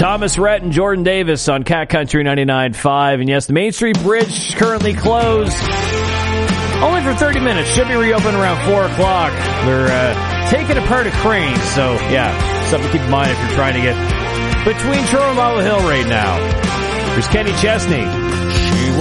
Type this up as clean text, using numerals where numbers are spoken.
Thomas Rhett and Jordan Davis on Cat Country 99.5. And yes, the Main Street Bridge currently closed. Only for 30 minutes. Should be reopened around 4 o'clock. They're taking apart a crane. So, yeah, something to keep in mind if you're trying to get between Truro and Bottle Hill right now. There's Kenny Chesney.